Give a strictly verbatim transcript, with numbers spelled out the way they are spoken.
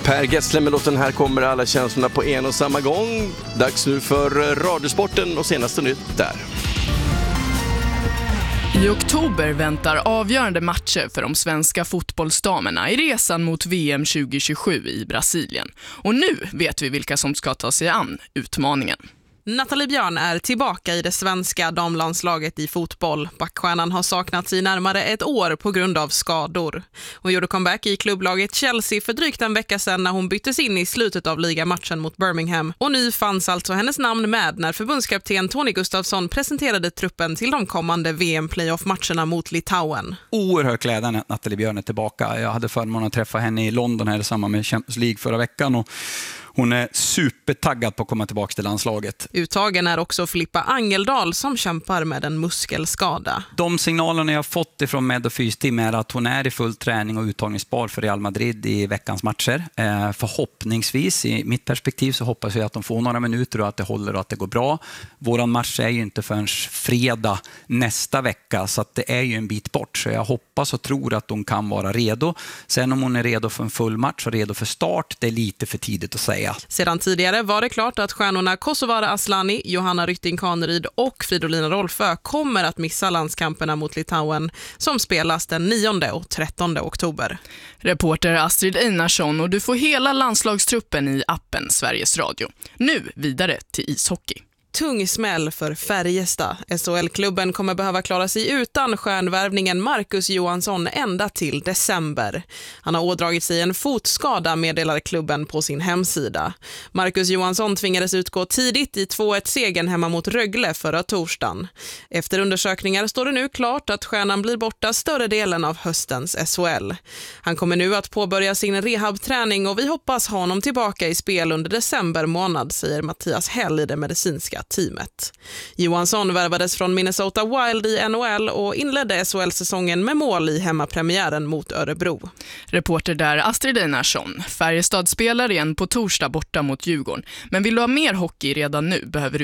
Per Gessle med låten Här kommer alla känslorna på en och samma gång. Dags nu för Radiosporten och senaste nytt där. I oktober väntar avgörande matcher för de svenska fotbollsdamerna i resan mot V M tjugo tjugosju i Brasilien. Och nu vet vi vilka som ska ta sig an utmaningen. Nathalie Björn är tillbaka i det svenska damlandslaget i fotboll. Backstjärnan har saknats i närmare ett år på grund av skador. Hon gjorde comeback i klubblaget Chelsea för drygt en vecka sedan när hon byttes in i slutet av ligamatchen mot Birmingham. Och nu fanns alltså hennes namn med när förbundskapten Tony Gustafsson presenterade truppen till de kommande V M-playoff-matcherna mot Litauen. Oerhört glädjande att Nathalie Björn är tillbaka. Jag hade förmånen att träffa henne i London här i samband med Champions League förra veckan och hon är supertaggad på att komma tillbaka till landslaget. Uttagen är också Filippa Angeldal som kämpar med en muskelskada. De signalerna jag har fått ifrån Med och Fysteam är att hon är i full träning och uttagningsbar för Real Madrid i veckans matcher. Eh, förhoppningsvis, i mitt perspektiv, så hoppas jag att de får några minuter och att det håller och att det går bra. Våran match är ju inte förrän fredag nästa vecka, så att det är ju en bit bort. Så jag hoppas och tror att hon kan vara redo. Sen om hon är redo för en full match och redo för start, det är lite för tidigt att säga. Sedan tidigare var det klart att stjärnorna Kosovare Aslani, Johanna Rytting-Kaneryd och Fridolina Rolfö kommer att missa landskamperna mot Litauen som spelas den nionde och trettonde oktober. Reporter Astrid Einarsson, och du får hela landslagstruppen i appen Sveriges Radio. Nu vidare till ishockey. Tung smäll för Färjestad. S H L-klubben kommer behöva klara sig utan stjärnvärvningen Marcus Johansson ända till december. Han har ådragit sig en fotskada, meddelar klubben på sin hemsida. Marcus Johansson tvingades utgå tidigt i två ett-segern hemma mot Rögle förra torsdagen. Efter undersökningar står det nu klart att stjärnan blir borta större delen av höstens S H L. Han kommer nu att påbörja sin rehabträning och vi hoppas ha honom tillbaka i spel under december månad, säger Mattias Hell i det medicinska teamet. Johansson värvades från Minnesota Wild i N H L och inledde S H L-säsongen med mål i hemmapremiären mot Örebro. Reporter där Astrid Einarsson. Färjestad spelar igen på torsdag borta mot Djurgården. Men vill du ha mer hockey redan nu behöver du